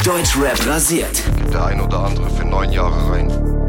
Deutschrap rasiert. Geht der ein oder andere für 9 Jahre rein.